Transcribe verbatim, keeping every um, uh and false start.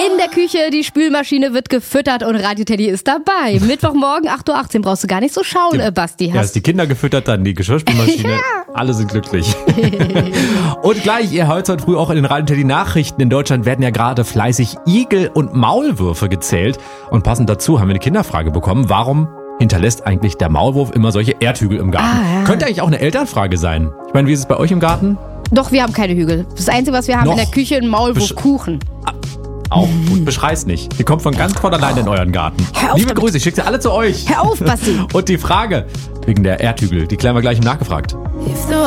In der Küche, die Spülmaschine wird gefüttert und Radio Teddy ist dabei. Mittwochmorgen, acht Uhr achtzehn, brauchst du gar nicht so schauen, äh, Basti. Ja, ist die Kinder gefüttert, dann die Geschirrspülmaschine. Ja. Alle sind glücklich. Und gleich, ihr hört heute früh auch in den Radio Teddy Nachrichten. In Deutschland werden ja gerade fleißig Igel und Maulwürfe gezählt. Und passend dazu haben wir eine Kinderfrage bekommen. Warum hinterlässt eigentlich der Maulwurf immer solche Erdhügel im Garten? Ah, ja. Könnte eigentlich auch eine Elternfrage sein. Ich meine, wie ist es bei euch im Garten? Doch, wir haben keine Hügel. Das Einzige, was wir haben Noch? in der Küche, ein Maulwurfkuchen. Ah. Auch gut, beschrei's nicht. Die kommt von ganz von alleine in euren Garten. Hör auf Liebe damit. Grüße, ich schicke sie alle zu euch. Hör auf, Basti. Und die Frage wegen der Erdhügel, die klären wir gleich im Nachgefragt.